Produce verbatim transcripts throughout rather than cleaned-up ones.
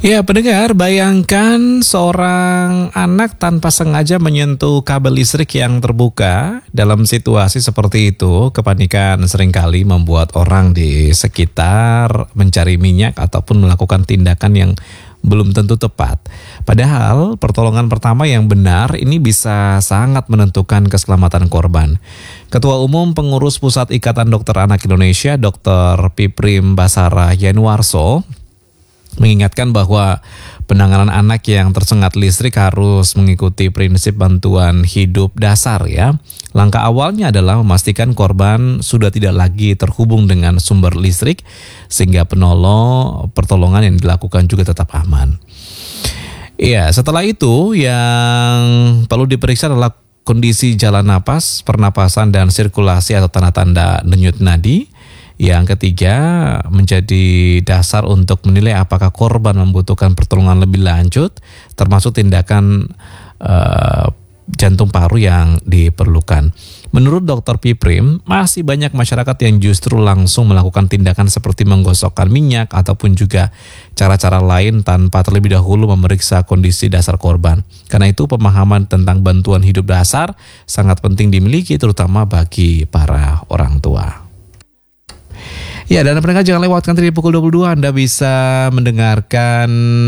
Ya, pendengar, bayangkan seorang anak tanpa sengaja menyentuh kabel listrik yang terbuka. Dalam situasi seperti itu, kepanikan seringkali membuat orang di sekitar mencari minyak ataupun melakukan tindakan yang belum tentu tepat. Padahal pertolongan pertama yang benar ini bisa sangat menentukan keselamatan korban. Ketua Umum Pengurus Pusat Ikatan Dokter Anak Indonesia, dokter Piprim Basara Yanuarso, mengingatkan bahwa penanganan anak yang tersengat listrik harus mengikuti prinsip bantuan hidup dasar ya. Langkah awalnya adalah memastikan korban sudah tidak lagi terhubung dengan sumber listrik sehingga penolong pertolongan yang dilakukan juga tetap aman. Iya, setelah itu yang perlu diperiksa adalah kondisi jalan napas, pernapasan dan sirkulasi atau tanda-tanda denyut nadi. Yang ketiga, menjadi dasar untuk menilai apakah korban membutuhkan pertolongan lebih lanjut, termasuk tindakan uh, jantung paru yang diperlukan. Menurut dokter Piprim, masih banyak masyarakat yang justru langsung melakukan tindakan seperti menggosokkan minyak ataupun juga cara-cara lain tanpa terlebih dahulu memeriksa kondisi dasar korban. Karena itu pemahaman tentang bantuan hidup dasar sangat penting dimiliki terutama bagi para orang tua. Ya, dan pendengar jangan lewatkan tadi pukul dua puluh dua Anda bisa mendengarkan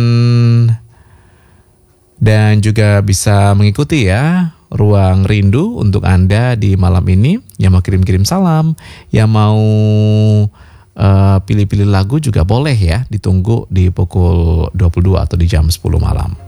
dan juga bisa mengikuti ya Ruang Rindu untuk Anda di malam ini. Yang mau kirim-kirim salam, yang mau uh, pilih-pilih lagu juga boleh ya, ditunggu di pukul dua puluh dua atau di jam sepuluh malam.